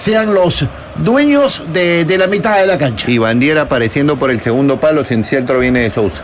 sean los dueños de la mitad de la cancha. Y Bandiera apareciendo por el segundo palo, si en centro viene de Sousa.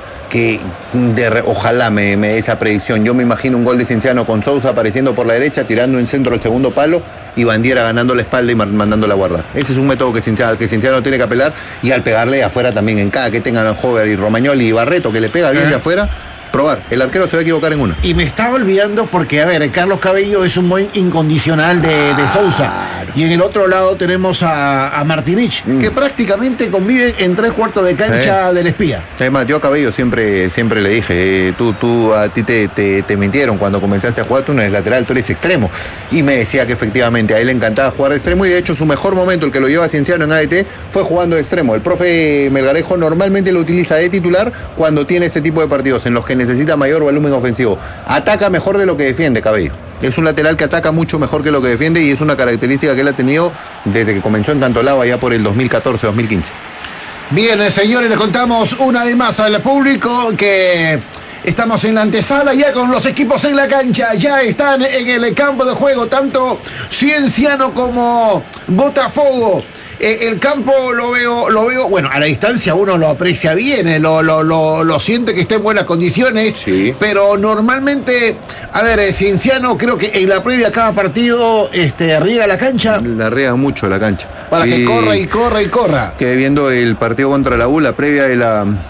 Ojalá me dé esa predicción. Yo me imagino un gol de Cienciano con Sousa apareciendo por la derecha, tirando en centro el segundo palo y Bandiera ganando la espalda y mandándola a guardar. Ese es un método que Cienciano tiene que apelar, y al pegarle afuera también, en cada que tengan Hover y Romagnoli y Barreto, que le pega bien de afuera, probar. El arquero se va a equivocar en una. Y me estaba olvidando porque, a ver, Carlos Cabello es un buen incondicional de Sousa. Y en el otro lado tenemos a Martinich, que prácticamente convive en 3/4 de cancha del Espía. Además, yo a Cabello siempre le dije, a ti te mintieron cuando comenzaste a jugar, tú no eres lateral, tú eres extremo. Y me decía que efectivamente a él le encantaba jugar de extremo, y de hecho su mejor momento, el que lo lleva a Cienciano en ADT, fue jugando de extremo. El profe Melgarejo normalmente lo utiliza de titular cuando tiene ese tipo de partidos en los que necesita mayor volumen ofensivo. Ataca mejor de lo que defiende Cabello. Es un lateral que ataca mucho mejor que lo que defiende, y es una característica que él ha tenido desde que comenzó en Cantolao allá por el 2014-2015. Bien, señores, les contamos una vez más al público que estamos en la antesala ya con los equipos en la cancha. Ya están en el campo de juego tanto Cienciano como Botafogo. El campo lo veo, bueno, a la distancia uno lo aprecia bien, lo siente que está en buenas condiciones, sí. Pero normalmente, a ver, Cienciano creo que en la previa a cada partido riega la cancha. La riega mucho la cancha. Para que corra. Que viendo el partido contra la U, la previa de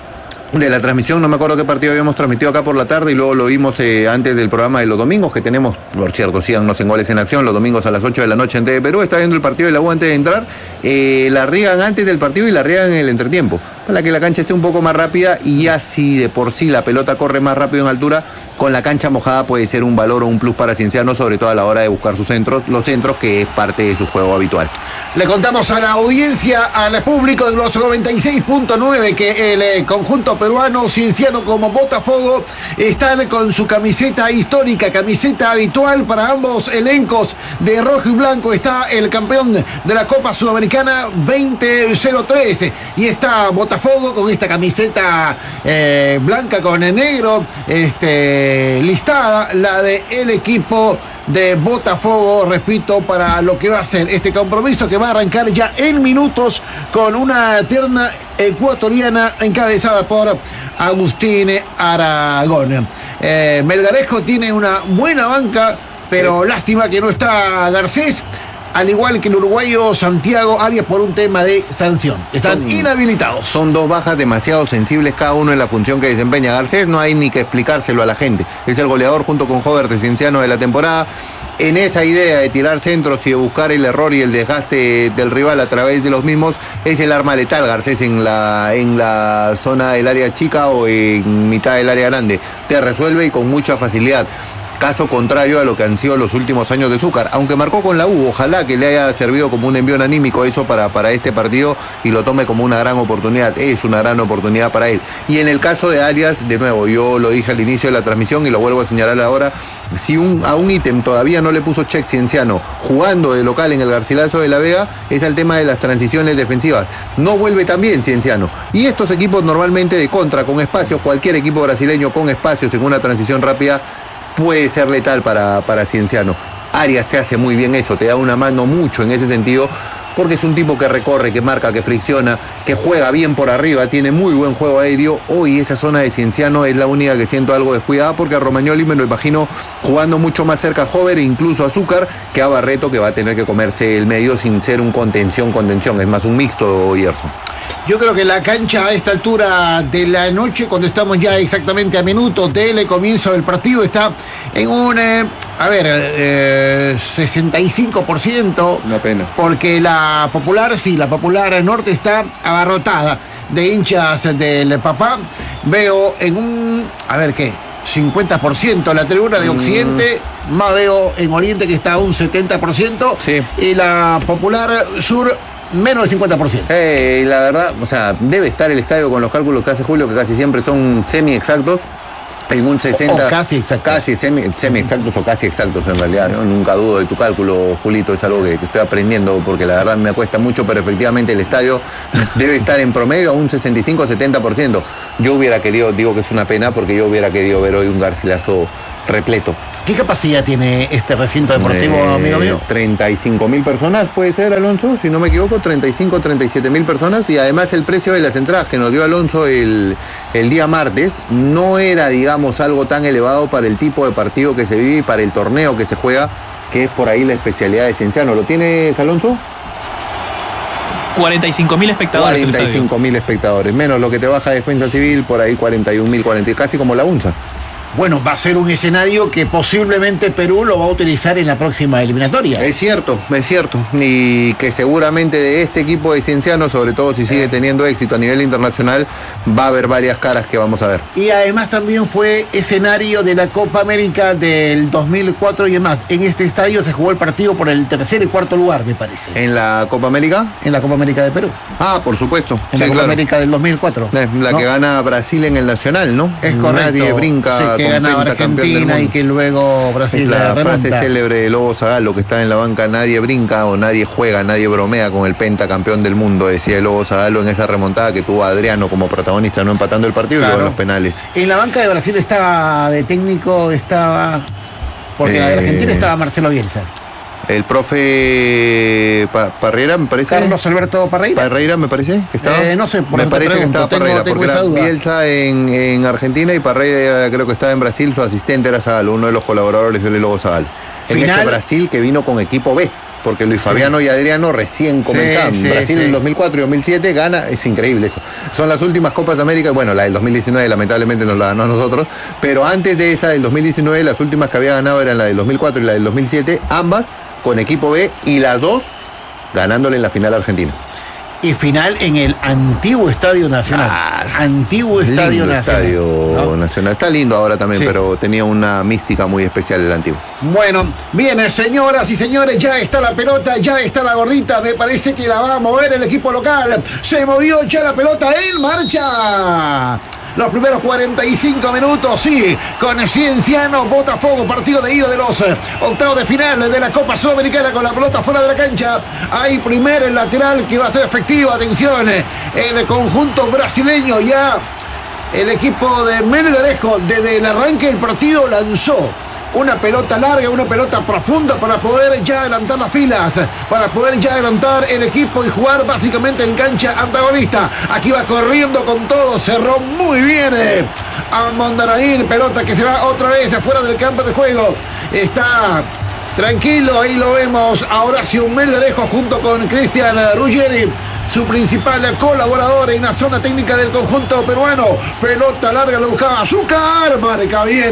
la transmisión, no me acuerdo qué partido habíamos transmitido acá por la tarde, y luego lo vimos antes del programa de los domingos que tenemos, por cierto, síganos en Goles en Acción, los domingos a las 8 de la noche en TV Perú. Está viendo el partido de la U antes de entrar, la riegan antes del partido y la riegan en el entretiempo, para que la cancha esté un poco más rápida, y ya si de por sí la pelota corre más rápido en altura, con la cancha mojada puede ser un valor o un plus para Cienciano, sobre todo a la hora de buscar los centros, que es parte de su juego habitual. Le contamos a la audiencia, al público de los 96.9, que el conjunto peruano, Cienciano como Botafogo, están con su camiseta histórica, camiseta habitual para ambos elencos de rojo y blanco. Está el campeón de la Copa Sudamericana 2003, y está Botafogo con esta camiseta blanca con el negro, listada, la del equipo de Botafogo, repito, para lo que va a ser este compromiso, que va a arrancar ya en minutos con una terna ecuatoriana encabezada por Agustín Aragón. Melgarejo tiene una buena banca, pero lástima que no está Garcés, al igual que el uruguayo Santiago Arias, por un tema de sanción. Están inhabilitados. Son dos bajas demasiado sensibles cada uno en la función que desempeña. Garcés no hay ni que explicárselo a la gente. Es el goleador junto con Hover de Cienciano de la temporada. En esa idea de tirar centros y de buscar el error y el desgaste del rival a través de los mismos, es el arma letal Garcés en la zona del área chica o en mitad del área grande. Te resuelve y con mucha facilidad. Caso contrario a lo que han sido los últimos años de Zúcar, aunque marcó con la U. Ojalá que le haya servido como un envión anímico eso para este partido, y lo tome como una gran oportunidad. Es una gran oportunidad para él. Y en el caso de Arias, de nuevo, yo lo dije al inicio de la transmisión y lo vuelvo a señalar ahora, si a un ítem todavía no le puso check Cienciano jugando de local en el Garcilaso de la Vega, es el tema de las transiciones defensivas. No vuelve tan bien Cienciano, y estos equipos normalmente de contra, con espacios, cualquier equipo brasileño con espacios en una transición rápida puede ser letal para Cienciano. Arias te hace muy bien eso, te da una mano mucho en ese sentido, porque es un tipo que recorre, que marca, que fricciona, que juega bien por arriba, tiene muy buen juego aéreo. Hoy esa zona de Cienciano es la única que siento algo descuidada, porque a Romagnoli me lo imagino jugando mucho más cerca a Hover e incluso a Zúcar, que a Barreto, que va a tener que comerse el medio sin ser un contención, es más un mixto, Gerson. Yo creo que la cancha a esta altura de la noche, cuando estamos ya exactamente a minutos del comienzo del partido, está en un 65%. Una pena. Porque la Popular Norte está abarrotada de hinchas del Papá. Veo en un, 50% la tribuna de Occidente, más veo en Oriente que está a un 70%, sí. Y la Popular Sur menos del 50%. La verdad, debe estar el estadio con los cálculos que hace Julio, que casi siempre son semi-exactos, en un 60... O casi exactos. Casi semi-exactos o casi exactos en realidad. Yo nunca dudo de tu cálculo, Julito, es algo que estoy aprendiendo, porque la verdad me cuesta mucho, pero efectivamente el estadio debe estar en promedio a un 65-70%. Yo hubiera querido, digo que es una pena, porque yo hubiera querido ver hoy un Garcilaso repleto. ¿Qué capacidad tiene este recinto deportivo, amigo mío? 35.000 personas puede ser, Alonso, si no me equivoco, 37.000 personas, y además el precio de las entradas que nos dio Alonso el día martes no era, digamos, algo tan elevado para el tipo de partido que se vive y para el torneo que se juega, que es por ahí la especialidad de Cienciano. ¿Lo tienes, Alonso? 45.000 espectadores. 45.000 espectadores, menos lo que te baja Defensa Civil, por ahí 41.000, casi como la UNSA. Bueno, va a ser un escenario que posiblemente Perú lo va a utilizar en la próxima eliminatoria. Es cierto. Y que seguramente de este equipo de Cienciano, sobre todo si sigue teniendo éxito a nivel internacional, va a haber varias caras que vamos a ver. Y además también fue escenario de la Copa América del 2004 y demás. En este estadio se jugó el partido por el tercer y cuarto lugar, me parece. ¿En la Copa América? En la Copa América de Perú. Ah, por supuesto. En la Copa América del 2004. La que gana Brasil en el Nacional, ¿no? Es correcto. Nadie brinca. Sí, que ganaba Argentina y que luego Brasil es la remonta. frase célebre de Lobo Zagallo, que está en la banca: nadie brinca o nadie juega, nadie bromea con el pentacampeón del mundo, decía Lobo Zagallo en esa remontada que tuvo a Adriano como protagonista, no empatando el partido, claro, y luego en los penales. En la banca de Brasil estaba de técnico, porque en la de Argentina estaba Marcelo Bielsa. El profe Parreira, me parece. Carlos Alberto Parreira. Parreira, me parece que estaba. No sé, me parece que estaba Parreira, porque era Bielsa en Argentina y Parreira creo que estaba en Brasil, su asistente era Zagallo, uno de los colaboradores de Lobo Zagallo. En ese Brasil que vino con equipo B, porque Luis Fabiano y Adriano recién comenzaban. Brasil en 2004 y 2007 gana, es increíble eso. Son las últimas Copas de América, bueno, la del 2019 lamentablemente nos la ganó a nosotros, pero antes de esa del 2019, las últimas que había ganado eran la del 2004 y la del 2007, ambas con equipo B, y las dos ganándole en la final a Argentina. Y final en el antiguo Estadio Nacional. Antiguo Estadio Nacional. Estadio Nacional. Está lindo ahora también, pero tenía una mística muy especial el antiguo. Bueno, bien, señoras y señores, ya está la pelota, ya está la gordita. Me parece que la va a mover el equipo local. Se movió ya la pelota en marcha. Los primeros 45 minutos, sí, con Cienciano, Botafogo, partido de ida de los octavos de final de la Copa Sudamericana con la pelota fuera de la cancha. Hay primer lateral que va a ser efectivo, atención, el conjunto brasileño ya, el equipo de Melgarejo desde el arranque del partido lanzó una pelota larga, una pelota profunda para poder ya adelantar las filas, para poder ya adelantar el equipo y jugar básicamente en cancha antagonista. Aquí va corriendo con todo, cerró muy bien a Mondaraín, pelota que se va otra vez afuera del campo de juego. Está tranquilo, ahí lo vemos a Horacio Melgarejo junto con Cristian Ruggeri, su principal colaborador en la zona técnica del conjunto peruano. Pelota larga, lo buscaba Azúcar, marca bien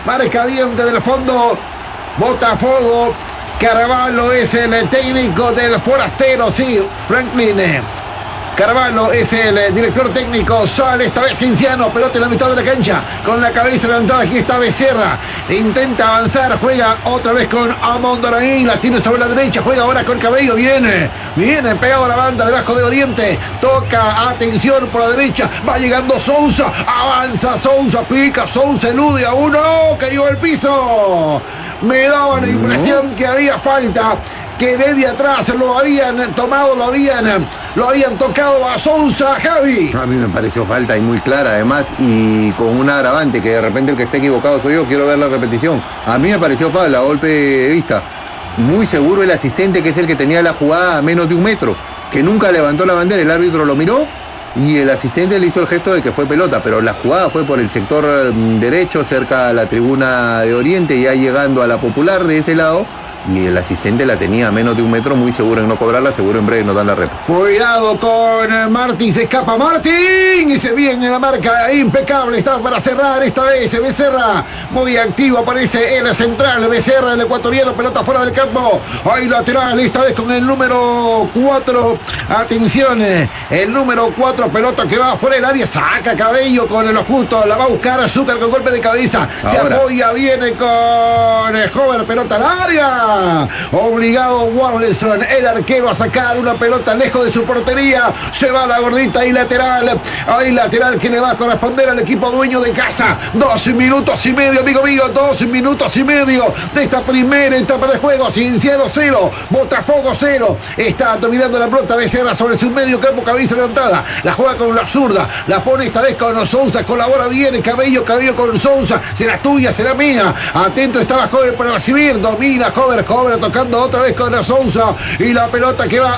desde el fondo Botafogo. Caraballo es el técnico del Forastero, sí, Franklin Carvalho es el director técnico. Sale esta vez Cienciano, pelota en la mitad de la cancha, con la cabeza levantada. Aquí está Becerra, intenta avanzar, juega otra vez con Amondaraín, la tiene sobre la derecha, juega ahora con Cabello, viene pegado a la banda debajo de Oriente, toca, atención por la derecha, va llegando Sousa, avanza Sousa, pica Sousa, elude a uno, cayó al piso. Me daba la impresión que había falta, que desde atrás lo habían tomado, lo habían tocado a Sousa, Javi. A mí me pareció falta y muy clara, además, y con un agravante, que de repente el que esté equivocado soy yo, quiero ver la repetición. A mí me pareció falta, a golpe de vista. Muy seguro el asistente, que es el que tenía la jugada a menos de 1 metro, que nunca levantó la bandera, el árbitro lo miró y el asistente le hizo el gesto de que fue pelota, pero la jugada fue por el sector derecho, cerca a la tribuna de Oriente, ya llegando a la Popular de ese lado, y el asistente la tenía a menos de 1 metro, muy seguro en no cobrarla, seguro en breve no dan la rep. Cuidado con Martín, se escapa Martín y se viene la marca impecable, está para cerrar esta vez Becerra, muy activo, aparece el central, Becerra, el ecuatoriano, pelota fuera del campo, hay lateral, esta vez con el número 4, atención, el número 4, pelota que va fuera del área, saca Cabello con lo justo, la va a buscar Azúcar con golpe de cabeza, se apoya, viene con Joven, pelota al área. Obligado Warleson, el arquero, a sacar una pelota lejos de su portería. Se va la gordita y lateral. Hay lateral que le va a corresponder al equipo dueño de casa. 2 minutos y medio, amigo mío. 2 minutos y medio de esta primera etapa de juego. Cienciano 0, Botafogo 0. Está dominando la pelota Becerra. cierra sobre su medio campo, cabeza levantada. La juega con la zurda. La pone esta vez con Sousa. Colabora bien. Cabello con Sousa. Será tuya, será mía. Atento estaba Hover para recibir. Domina Hover tocando otra vez con Sousa. Y la pelota que va